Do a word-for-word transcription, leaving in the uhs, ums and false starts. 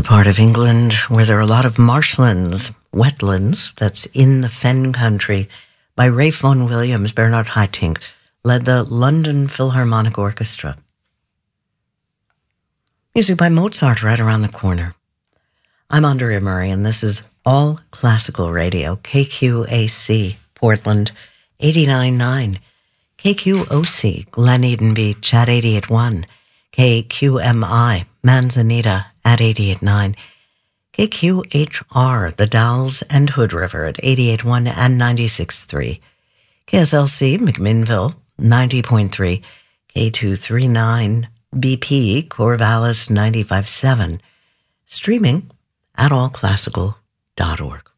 part of England where there are a lot of marshlands, wetlands, that's in the Fen Country. By Ralph Vaughan Williams, Bernard Haitink led the London Philharmonic Orchestra. Music by Mozart right around the corner. I'm Andrea Murray, and this is All Classical Radio, K Q A C, Portland, eighty-nine point nine, K Q O C, Glen Eden Beach at eighty-eight point one, K Q M I, Manzanita at eighty-eight point nine, K Q H R, The Dalles and Hood River at eighty-eight point one and ninety-six point three, K S L C, McMinnville, ninety point three, K two thirty-nine, B P, Corvallis, ninety-five point seven, streaming at all classical dot org.